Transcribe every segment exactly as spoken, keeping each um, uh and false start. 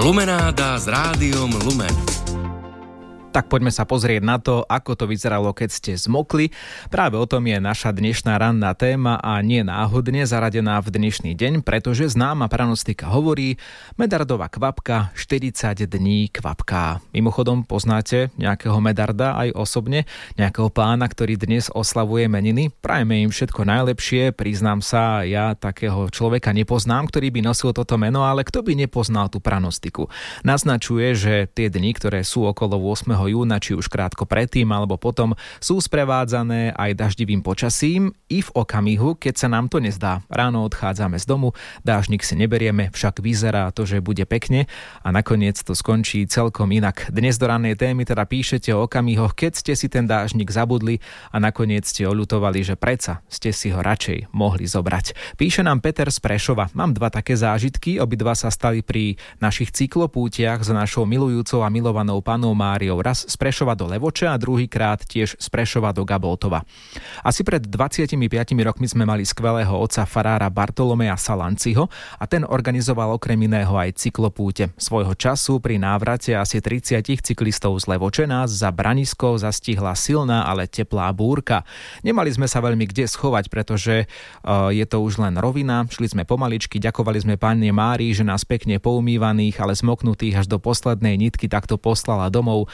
Lumenáda s rádiom Lumen. Tak poďme sa pozrieť na to, ako to vyzeralo, keď ste zmokli. Práve o tom je naša dnešná ranná téma a nie náhodne zaradená v dnešný deň, pretože známa pranostika hovorí: medardová kvapka, štyridsať dní kvapká. Mimochodom, poznáte nejakého medarda aj osobne, nejakého pána, ktorý dnes oslavuje meniny? Prajme im všetko najlepšie, priznám sa, ja takého človeka nepoznám, ktorý by nosil toto meno, ale kto by nepoznal tú pranostiku? Naznačuje, že tie dni, ktoré sú okolo ôsmeho júna, či už krátko predtým alebo potom, sú sprevádzané aj daždivým počasím i v okamihu, keď sa nám to nezdá. Ráno odchádzame z domu, dážnik si neberieme, však vyzerá to, že bude pekne a nakoniec to skončí celkom inak. Dnes do rannej témy teda píšete o okamihoch, keď ste si ten dážnik zabudli a nakoniec ste oľutovali, že predsa ste si ho radšej mohli zobrať. Píše nám Peter z Prešova: mám dva také zážitky, obidva sa stali pri našich cyklopútiach s našou milujúcou a milovanou panou Máriou. Raz z Prešova do Levoče a druhýkrát tiež z Prešova do Gaboltova. Asi pred dvadsiatimi piatimi rokmi sme mali skvelého otca farára Bartolomeja Salanciho a ten organizoval okrem iného aj cyklopúte. Svojho času pri návrate asi tridsať cyklistov z Levoče nás za Braniskou zastihla silná, ale teplá búrka. Nemali sme sa veľmi kde schovať, pretože uh, je to už len rovina. Šli sme pomaličky, ďakovali sme Panne Márii, že nás pekne poumývaných, ale zmoknutých až do poslednej nitky takto poslala domov.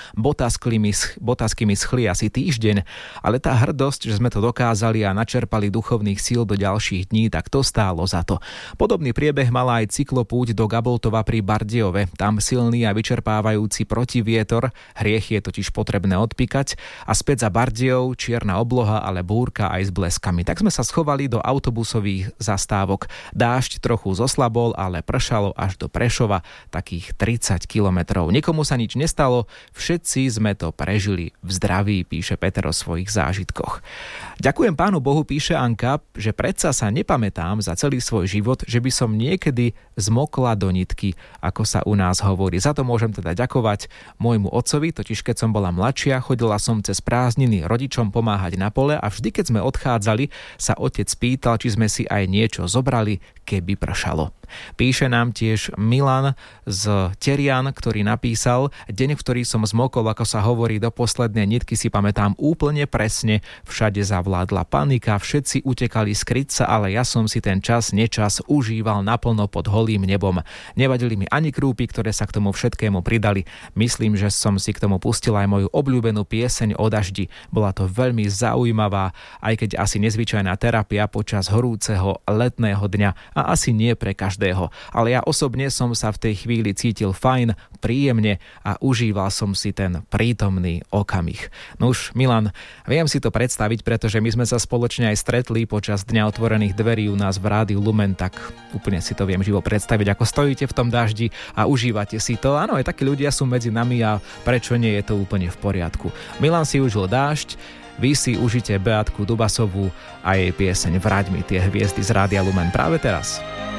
Botasky mi schli asi týždeň, ale tá hrdosť, že sme to dokázali a načerpali duchovných síl do ďalších dní, tak to stálo za to. Podobný priebeh mala aj cyklopúť do Gaboltova pri Bardejove. Tam silný a vyčerpávajúci protivietor, hriech je totiž potrebné odpíkať, a späť za Bardejov čierna obloha, ale búrka aj s bleskami. Tak sme sa schovali do autobusových zastávok. Dážď trochu zoslabol, ale pršalo až do Prešova, takých tridsať kilometrov. Nikomu sa nič nestalo, všetci sme to prežili v zdraví, píše Peter o svojich zážitkoch. Ďakujem Pánu Bohu, píše Anka, že predsa sa nepamätám za celý svoj život, že by som niekedy zmokla do nitky, ako sa u nás hovorí. Za to môžem teda ďakovať môjmu otcovi, totiž keď som bola mladšia, chodila som cez prázdniny rodičom pomáhať na pole a vždy, keď sme odchádzali, sa otec pýtal, či sme si aj niečo zobrali, keby pršalo. Píše nám tiež Milan z Terian, ktorý napísal: deň, v ktorý som zmokol, ako sa hovorí, do poslednej nitky si pamätám úplne presne. Všade zavládla panika, všetci utekali skryť sa, ale ja som si ten čas, nečas užíval naplno pod holým nebom. Nevadili mi ani krúpy, ktoré sa k tomu všetkému pridali. Myslím, že som si k tomu pustil aj moju obľúbenú pieseň o daždi. Bola to veľmi zaujímavá, aj keď asi nezvyčajná terapia počas horúceho letného dňa a asi nie pre každého. Ale ja osobne som sa v tej chvíli cítil fajn, príjemne a užíval som si ten prítomný okamih. No už, Milan, viem si to predstaviť, pretože my sme sa spoločne aj stretli počas Dňa otvorených dverí u nás v Rádiu Lumen, tak úplne si to viem živo predstaviť, ako stojíte v tom daždi a užívate si to. Áno, aj takí ľudia sú medzi nami a prečo nie, je to úplne v poriadku. Milan si užil dážď, vy si užite Beátku Dubasovú a jej pieseň Vráť mi tie hviezdy z Rádia Lumen práve teraz.